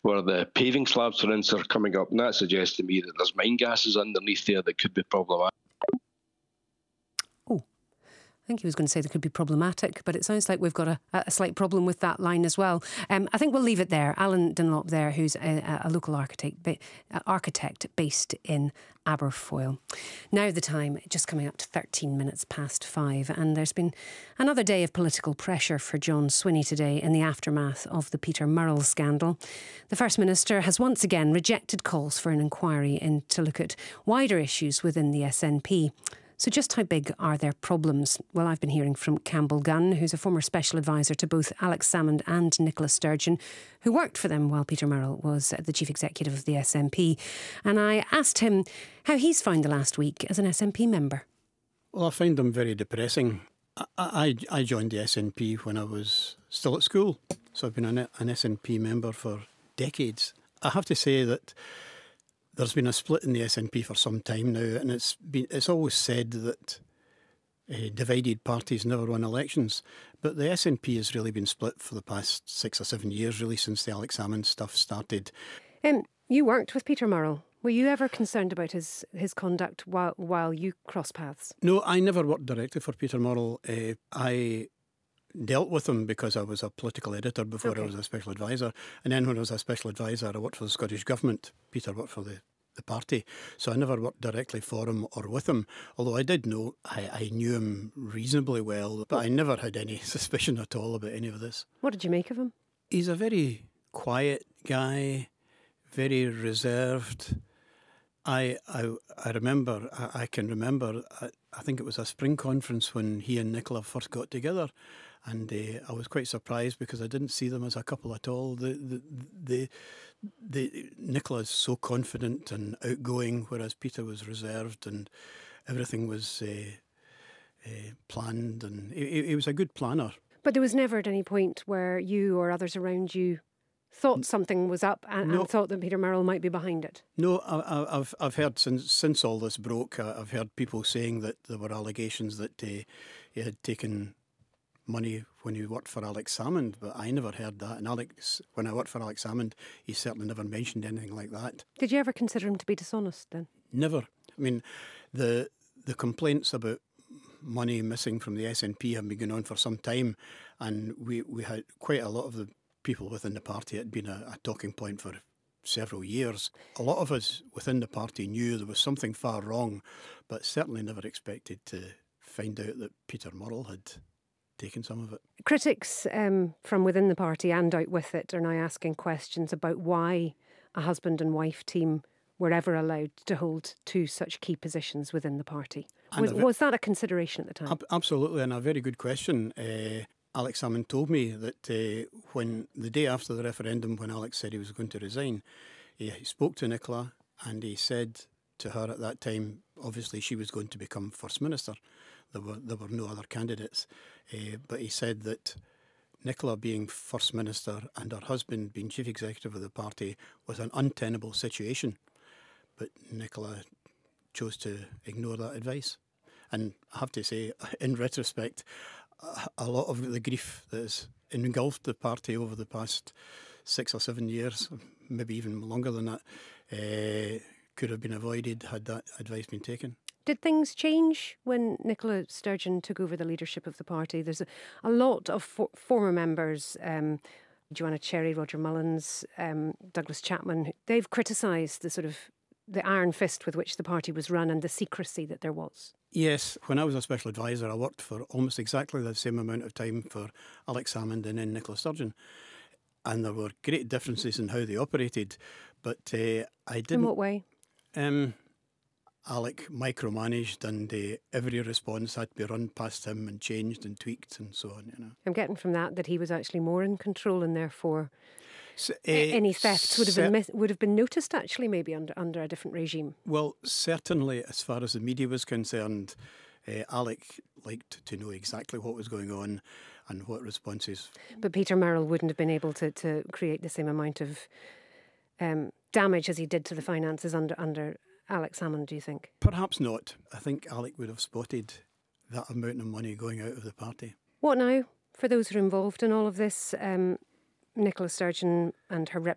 where the paving slabs, for instance, are coming up, and that suggests to me that there's mine gases underneath there that could be problematic. I think he was going to say there could be problematic, but it sounds like we've got a slight problem with that line as well. I think we'll leave it there. Alan Dunlop there, who's a local architect based in Aberfoyle. Now the time, just coming up to 13 minutes past 5, and there's been another day of political pressure for John Swinney today in the aftermath of the Peter Murrell scandal. The First Minister has once again rejected calls for an inquiry to look at wider issues within the SNP. So just how big are their problems? Well, I've been hearing from Campbell Gunn, who's a former special advisor to both Alex Salmond and Nicola Sturgeon, who worked for them while Peter Murrell was the chief executive of the SNP. And I asked him how he's found the last week as an SNP member. Well, I find them very depressing. I joined the SNP when I was still at school, so I've been an SNP member for decades. I have to say that there's been a split in the SNP for some time now, and it's always said that divided parties never win elections. But the SNP has really been split for the past 6 or 7 years, really, since the Alex Salmond stuff started. You worked with Peter Murrell. Were you ever concerned about his conduct while you crossed paths? No, I never worked directly for Peter Murrell. I dealt with him because I was a political editor before I was a special advisor. And then when I was a special advisor, I worked for the Scottish Government. Peter worked for the party. So I never worked directly for him or with him. Although I did know, I knew him reasonably well. But I never had any suspicion at all about any of this. What did you make of him? He's a very quiet guy, very reserved. I remember, I can remember, I think it was a spring conference when he and Nicola first got together. And I was quite surprised because I didn't see them as a couple at all. Nicola's so confident and outgoing, whereas Peter was reserved and everything was planned. And he was a good planner. But there was never at any point where you or others around you thought something was up and thought that Peter Murrell might be behind it? No, I've heard since all this broke, I've heard people saying that there were allegations that he had taken money when he worked for Alex Salmond, but I never heard that. And when I worked for Alex Salmond, he certainly never mentioned anything like that. Did you ever consider him to be dishonest then? Never. I mean, the complaints about money missing from the SNP have been going on for some time, and we had quite a lot of the people within the party. It had been a talking point for several years. A lot of us within the party knew there was something far wrong, but certainly never expected to find out that Peter Murrell had taken some of it. Critics from within the party and out with it are now asking questions about why a husband and wife team were ever allowed to hold two such key positions within the party. Was that a consideration at the time? Absolutely, and a very good question. Alex Salmond told me that when the day after the referendum, when Alex said he was going to resign, he spoke to Nicola and he said to her at that time, obviously she was going to become First Minister. There were no other candidates. But he said that Nicola being First Minister and her husband being Chief Executive of the party was an untenable situation. But Nicola chose to ignore that advice. And I have to say, in retrospect, a lot of the grief that has engulfed the party over the past 6 or 7 years, maybe even longer than that, could have been avoided had that advice been taken. Did things change when Nicola Sturgeon took over the leadership of the party? There's a lot of former members, Joanna Cherry, Roger Mullins, Douglas Chapman. They've criticised the iron fist with which the party was run and the secrecy that there was. Yes, when I was a special advisor, I worked for almost exactly the same amount of time for Alex Salmond and then Nicola Sturgeon. And there were great differences in how they operated. But I didn't... In what way? Alec micromanaged and every response had to be run past him and changed and tweaked and so on. You know. I'm getting from that he was actually more in control and therefore any thefts would have been noticed actually maybe under a different regime. Well, certainly as far as the media was concerned, Alec liked to know exactly what was going on and what responses. But Peter Murrell wouldn't have been able to create the same amount of damage as he did to the finances under Alex Salmond, do you think? Perhaps not. I think Alec would have spotted that amount of money going out of the party. What now for those who are involved in all of this? Nicola Sturgeon and her